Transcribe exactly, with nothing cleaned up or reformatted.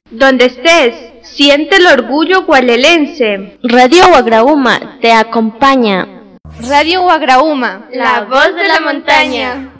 Donde estés, siente el orgullo gualelense. Radio Guagrauma te acompaña. Radio Guagrauma, la voz de la montaña.